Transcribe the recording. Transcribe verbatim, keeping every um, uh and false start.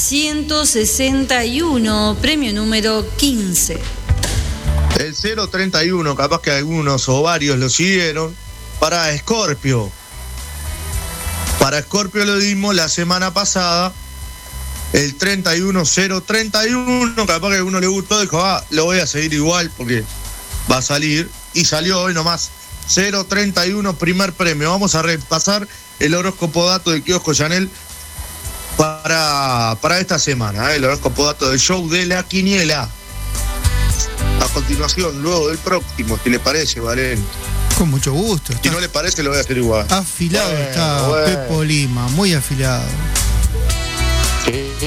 ciento sesenta y uno, premio número quince. El cero treinta y uno, capaz que algunos o varios lo siguieron, para Scorpio. Para Scorpio lo dimos la semana pasada, el treinta y uno cero treinta y uno, capaz que a alguno le gustó, dijo, ah, lo voy a seguir igual porque va a salir, y salió hoy nomás, cero treinta y uno, primer premio. Vamos a repasar el horóscopo dato del Kiosco Chanel para, para esta semana, ¿eh? El horóscopo dato del show de la quiniela. A continuación, luego del próximo, si le parece, Valen. Con mucho gusto. Si no le parece, lo voy a hacer igual. Afilado bueno, está bueno. Pepo Lima, muy afilado. Sí.